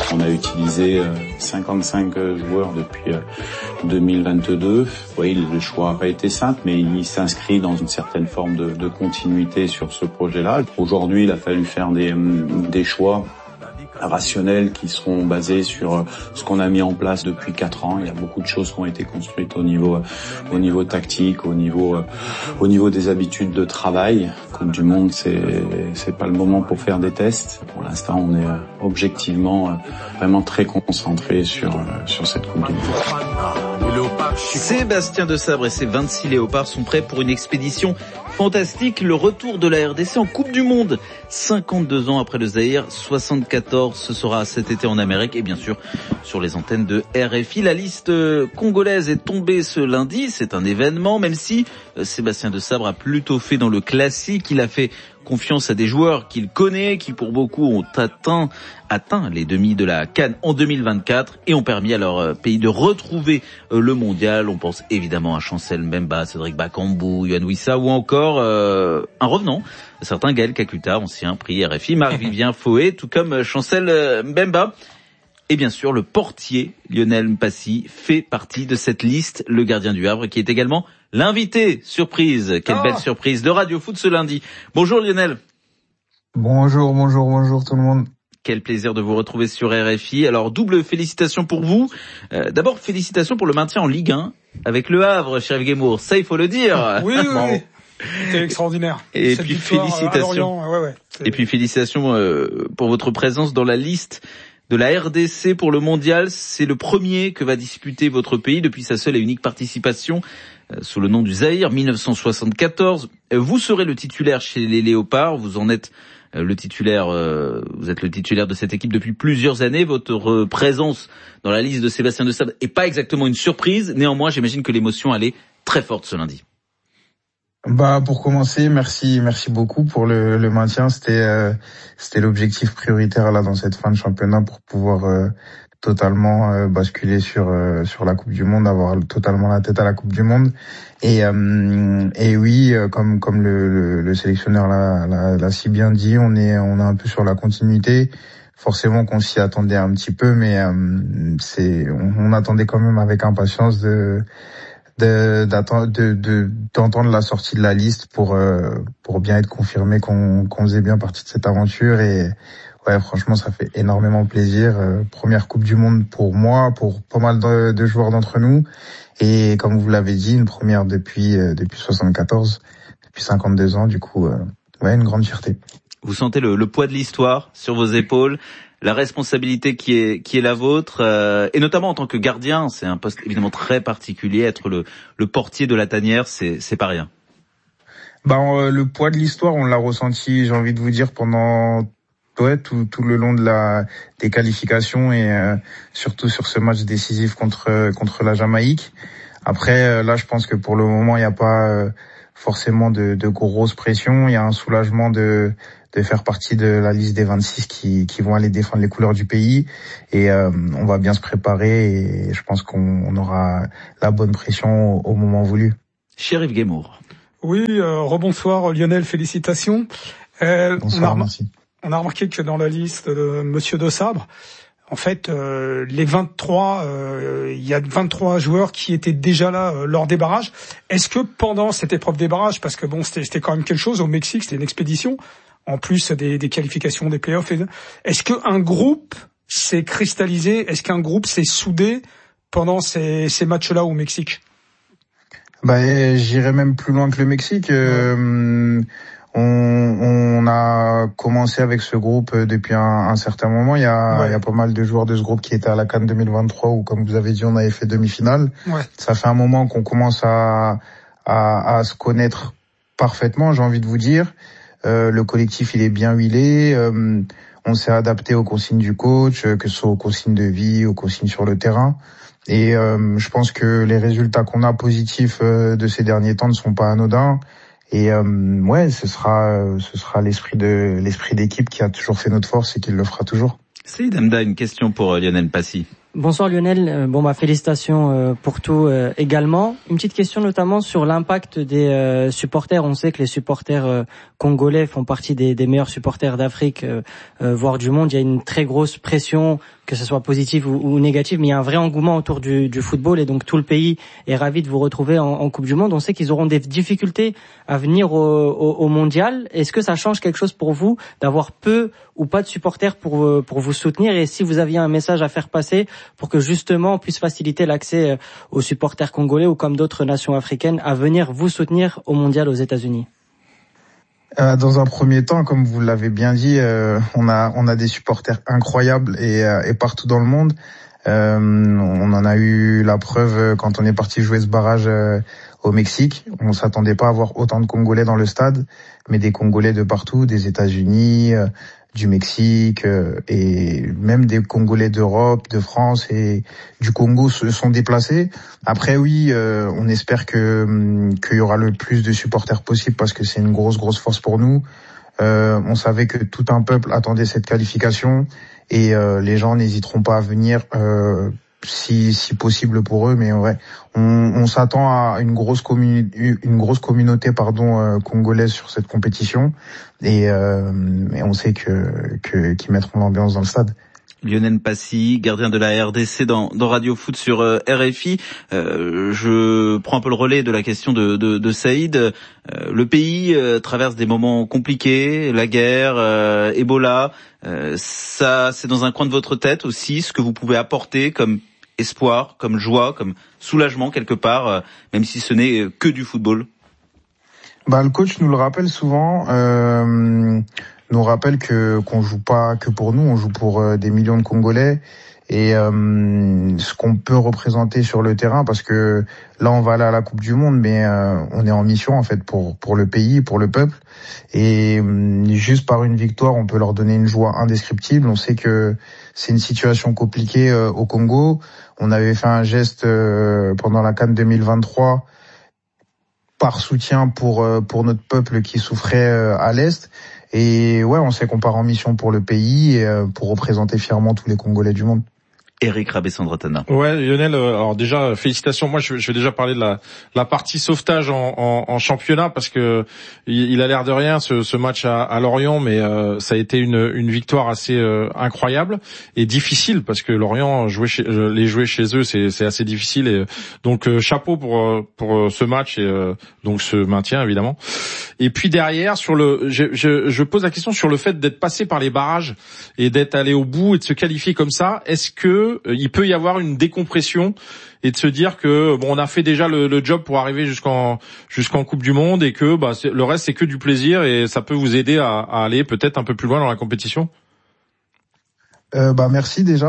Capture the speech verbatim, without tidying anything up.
On a utilisé cinquante-cinq joueurs depuis deux mille vingt-deux. Oui, le choix n'a pas été simple, mais il s'inscrit dans une certaine forme de, de continuité sur ce projet-là. Aujourd'hui, il a fallu faire des, des choix rationnels qui seront basés sur ce qu'on a mis en place depuis quatre ans. Il y a beaucoup de choses qui ont été construites au niveau au niveau tactique, au niveau au niveau des habitudes de travail. Coupe du monde, c'est c'est pas le moment pour faire des tests. Pour l'instant, on est objectivement vraiment très concentré sur sur cette Coupe du monde. Sébastien Desabre et ses vingt-six léopards sont prêts pour une expédition fantastique. Le retour de la R D C en Coupe du Monde. cinquante-deux ans après le Zaïre, soixante-quatorze, ce sera cet été en Amérique et bien sûr sur les antennes de R F I. La liste congolaise est tombée ce lundi. C'est un événement, même si Sébastien Desabre a plutôt fait dans le classique. Il a fait confiance à des joueurs qu'il connaît, qui pour beaucoup ont atteint, atteint les demi de la CAN en deux mille vingt-quatre et ont permis à leur pays de retrouver le mondial. On pense évidemment à Chancel Mbemba, Cédric Bakambu, Yohan Wissa ou encore euh, un revenant, certain Gaël Kakuta, ancien prix R F I, Marc-Vivien Foé, tout comme Chancel Mbemba. Et bien sûr, le portier Lionel Mpassi fait partie de cette liste, le gardien du Havre, qui est également l'invité surprise. Quelle oh. belle surprise de Radio Foot ce lundi. Bonjour Lionel. Bonjour, bonjour, bonjour tout le monde. Quel plaisir de vous retrouver sur R F I. Alors, double félicitations pour vous. Euh, d'abord, félicitations pour le maintien en Ligue un avec le Havre, Chérif Guémour. Ça, il faut le dire. Oui, oui, oui. C'était extraordinaire. Et Cette puis félicitations. Ouais, ouais, Et puis félicitations euh, pour votre présence dans la liste de la R D C pour le mondial. C'est le premier que va disputer votre pays depuis sa seule et unique participation euh, sous le nom du Zaïre, dix-neuf cent soixante-quatorze. Euh, vous serez le titulaire chez les Léopards. Vous en êtes euh, le titulaire. Euh, vous êtes le titulaire de cette équipe depuis plusieurs années. Votre euh, présence dans la liste de Sébastien Desabre est pas exactement une surprise. Néanmoins, j'imagine que l'émotion elle est très forte ce lundi. Bah pour commencer, merci merci beaucoup pour le, le maintien. C'était euh, c'était l'objectif prioritaire là dans cette fin de championnat pour pouvoir euh, totalement euh, basculer sur euh, sur la Coupe du Monde, avoir totalement la tête à la Coupe du Monde. Et euh, et oui, comme comme le, le, le sélectionneur l'a, l'a, l'a si bien dit, on est on est un peu sur la continuité. Forcément qu'on s'y attendait un petit peu, mais euh, c'est on, on attendait quand même avec impatience de De, de, de, d'entendre la sortie de la liste pour euh, pour bien être confirmé qu'on, qu'on faisait bien partie de cette aventure. Et ouais, franchement, ça fait énormément plaisir. Euh, première Coupe du Monde pour moi, pour pas mal de, de joueurs d'entre nous. Et comme vous l'avez dit, une première depuis euh, depuis soixante-quatorze, depuis cinquante-deux ans. Du coup, euh, ouais, une grande fierté. Vous sentez le, le poids de l'histoire sur vos épaules, la responsabilité qui est qui est la vôtre, euh, et notamment en tant que gardien, c'est un poste évidemment très particulier. Être le le portier de la tanière, c'est c'est pas rien. Bah euh, le poids de l'histoire, on l'a ressenti, j'ai envie de vous dire, pendant ouais tout tout le long de la des qualifications et euh, surtout sur ce match décisif contre contre la Jamaïque. Après euh, là, je pense que pour le moment, il y a pas euh, forcément de de grosses pressions. Il y a un soulagement de de faire partie de la liste des vingt-six qui, qui vont aller défendre les couleurs du pays. Et euh, on va bien se préparer et je pense qu'on on aura la bonne pression au, au moment voulu. Chérif Guémour. Oui, euh, rebonsoir Lionel, félicitations. Euh, Bonsoir, on a, merci. On a remarqué que dans la liste de Monsieur Desabre, en fait, euh, les vingt-trois, euh, il y a vingt-trois joueurs qui étaient déjà là euh, lors des barrages. Est-ce que pendant cette épreuve des barrages, parce que bon, c'était, c'était quand même quelque chose au Mexique, c'était une expédition, en plus des, des qualifications, des playoffs. Est-ce qu'un groupe s'est cristallisé? Est-ce qu'un groupe s'est soudé pendant ces, ces matchs-là au Mexique? Bah, j'irais même plus loin que le Mexique. Euh, on, on a commencé avec ce groupe depuis un, un certain moment. Il y a, ouais. il y a pas mal de joueurs de ce groupe qui étaient à la CAN deux mille vingt-trois où, comme vous avez dit, on avait fait demi-finale. Ouais. Ça fait un moment qu'on commence à, à, à se connaître parfaitement, j'ai envie de vous dire. Euh, le collectif, il est bien huilé. Euh, on s'est adapté aux consignes du coach, euh, que ce soit aux consignes de vie, aux consignes sur le terrain. Et euh, je pense que les résultats qu'on a positifs euh, de ces derniers temps ne sont pas anodins. Et euh, ouais, ce sera, euh, ce sera l'esprit de l'esprit d'équipe qui a toujours fait notre force et qui le fera toujours. C'est Damda, une question pour euh, Lionel Mpassi. Bonsoir Lionel, bon bah félicitations pour tout euh, également. Une petite question notamment sur l'impact des euh, supporters. On sait que les supporters euh, congolais font partie des, des meilleurs supporters d'Afrique, euh, euh, voire du monde. Il y a une très grosse pression, que ce soit positive ou, ou négative, mais il y a un vrai engouement autour du, du football et donc tout le pays est ravi de vous retrouver en, en Coupe du Monde. On sait qu'ils auront des difficultés à venir au, au, au mondial. Est-ce que ça change quelque chose pour vous d'avoir peu ou pas de supporters pour, pour vous soutenir, et si vous aviez un message à faire passer pour que justement on puisse faciliter l'accès aux supporters congolais ou comme d'autres nations africaines à venir vous soutenir au mondial aux États-Unis? Euh, dans un premier temps, comme vous l'avez bien dit, euh, on a on a des supporters incroyables et, euh, et partout dans le monde. Euh, on en a eu la preuve quand on est parti jouer ce barrage euh, au Mexique. On s'attendait pas à avoir autant de Congolais dans le stade, mais des Congolais de partout, des États-Unis, euh, du Mexique euh, et même des Congolais d'Europe, de France et du Congo se sont déplacés. Après oui, euh, on espère que qu'il y aura le plus de supporters possible parce que c'est une grosse grosse force pour nous. Euh, on savait que tout un peuple attendait cette qualification et euh, les gens n'hésiteront pas à venir euh, si si possible pour eux, mais ouais, on, on s'attend à une grosse commune une grosse communauté pardon euh, congolaise sur cette compétition et, euh, et on sait que que qu'ils mettront l'ambiance dans le stade. Lionel Passy, gardien de la R D C dans, dans Radio Foot sur euh, R F I. Euh, je prends un peu le relais de la question de, de, de Saïd. Euh, le pays euh, traverse des moments compliqués, la guerre, euh, Ebola. Euh, ça, c'est dans un coin de votre tête aussi, ce que vous pouvez apporter comme espoir, comme joie, comme soulagement quelque part, euh, même si ce n'est que du football. Bah, le coach nous le rappelle souvent. Euh... nous rappelle que qu'on joue pas que pour nous, on joue pour euh, des millions de Congolais et euh, ce qu'on peut représenter sur le terrain, parce que là on va aller à la Coupe du Monde, mais euh, on est en mission en fait pour pour le pays, pour le peuple, et euh, juste par une victoire on peut leur donner une joie indescriptible. On sait que c'est une situation compliquée euh, au Congo. On avait fait un geste euh, pendant la CAN deux mille vingt-trois par soutien pour euh, pour notre peuple qui souffrait euh, à l'est. Et ouais, on sait qu'on part en mission pour le pays et euh, pour représenter fièrement tous les Congolais du monde. Eric Rabessandratana. Ouais, Lionel, alors déjà, félicitations. Moi, je, je vais déjà parler de la, la partie sauvetage en, en, en championnat, parce que il, il a l'air de rien ce, ce match à, à Lorient, mais euh, ça a été une, une victoire assez euh, incroyable et difficile, parce que Lorient, jouer chez, les jouer chez eux, c'est, c'est assez difficile. Et donc euh, chapeau pour pour ce match et euh, donc ce maintien évidemment. Et puis derrière, sur le, je, je, je pose la question sur le fait d'être passé par les barrages et d'être allé au bout et de se qualifier comme ça. Est-ce que il peut y avoir une décompression et de se dire que bon, on a fait déjà le, le job pour arriver jusqu'en jusqu'en Coupe du Monde et que bah c'est, le reste c'est que du plaisir et ça peut vous aider à, à aller peut-être un peu plus loin dans la compétition? Euh, bah merci déjà.